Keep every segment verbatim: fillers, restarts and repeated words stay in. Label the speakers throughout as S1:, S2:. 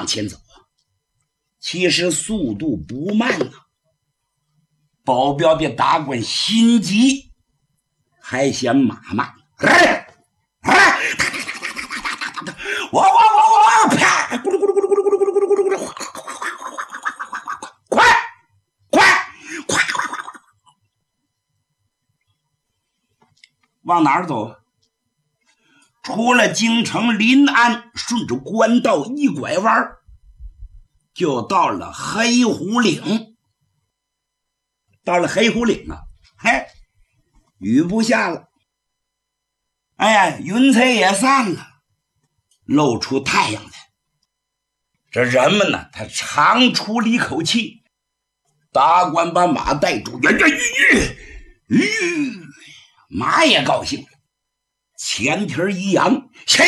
S1: 往前走啊，其实速度不慢呐、啊。保镖的大官心急，还嫌马慢。哎哎，我我我我我，啪！咕噜咕噜咕噜咕噜咕噜咕噜咕噜咕噜咕噜，快快快快快！往哪儿走？出了京城临安，顺着官道一拐弯，就到了黑虎岭。到了黑虎岭啊，嘿，雨不下了，哎呀，云彩也散了，露出太阳来。这人们呢，他长出了一口气。大官把马带住，呀呀吁吁，马也高兴了，前蹄一扬，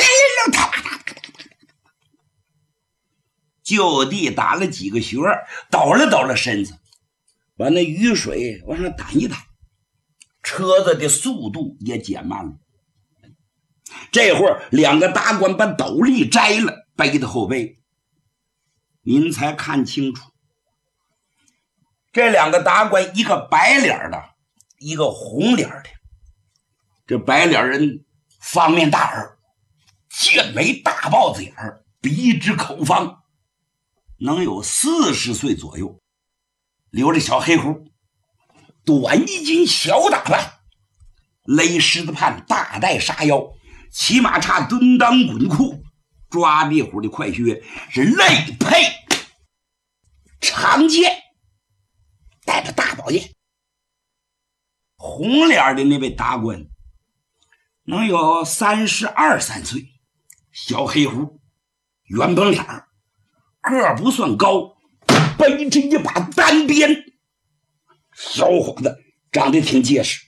S1: 就地打了几个旋，倒了倒了身子，把那雨水往上掸一掸，车子的速度也减慢了。这会儿两个大官把斗笠摘了，背到后背，您才看清楚，这两个大官，一个白脸的，一个红脸的。这白脸人方面大耳，剑眉大豹子眼儿，鼻直口方，能有四十岁左右，留着小黑胡，短衣襟小打扮，勒狮子畔大带沙腰，骑马叉蹲裆滚裤，抓壁虎的快靴，是肋配长剑，带着大宝剑。红脸的那位达官能有三十二三岁，小黑胡，圆绷脸，个儿不算高，背着一把单鞭，小伙子长得挺结实。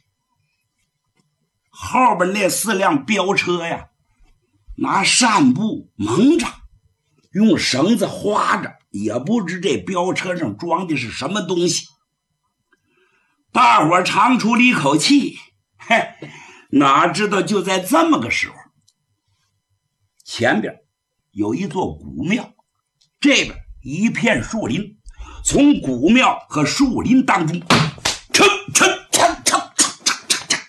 S1: 后边那四辆飙车呀，拿扇布蒙着，用绳子划着，也不知这飙车上装的是什么东西。大伙长出了一口气，嘿，哪知道就在这么个时候，前边有一座古庙，这边一片树林，从古庙和树林当中，噌噌噌噌噌噌噌噌，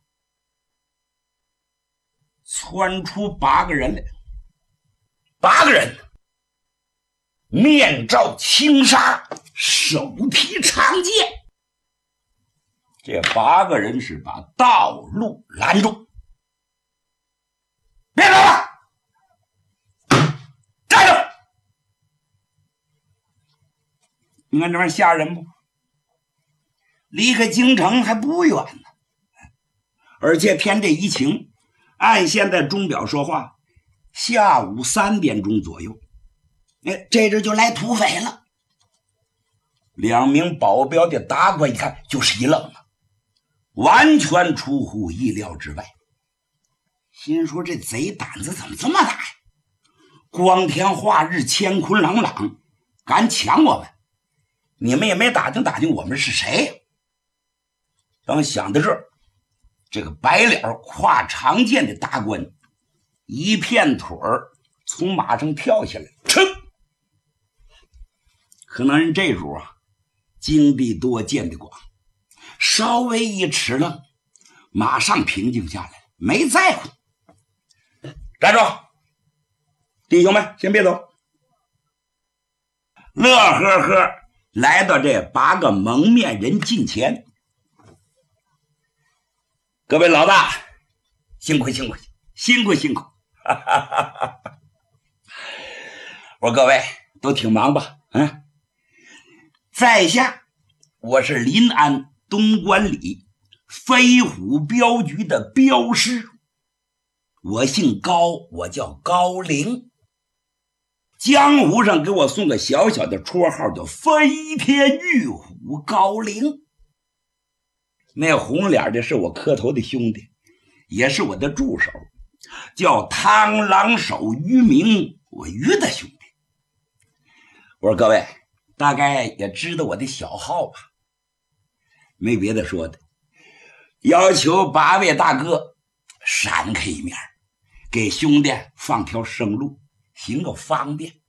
S1: 窜出八个人来。八个人，面罩轻纱，手提长剑。这八个人是把道路拦住，别走了，站住！你看这玩意吓人不？离开京城还不远呢，而且偏这一情，按现在钟表说话，下午三点钟左右，哎，这阵就来土匪了。两名保镖的大官一看就是一愣啊，完全出乎意料之外，心说这贼胆子怎么这么大呀？光天化日，乾坤朗朗，敢抢我们，你们也没打听打听我们是谁。当想到这儿，这个白脸挎长剑的大官一片腿儿从马上跳下来，噌！可能人这主啊，经历多见得广，稍微一齿愣，马上平静下来，没在乎。站住！弟兄们，先别走。乐呵呵来到这八个蒙面人近前，各位老大，辛苦辛苦辛苦辛苦！哈哈哈哈，我说各位都挺忙吧？嗯，在下我是临安东关里飞虎镖局的镖师，我姓高，我叫高陵。江湖上给我送个小小的绰号叫飞天玉虎高陵。那红脸的是我磕头的兄弟，也是我的助手，叫螳螂手于明，我于的兄弟。我说各位大概也知道我的小号吧，没别的说的，要求八位大哥闪开一面，给兄弟放条生路，行个方便。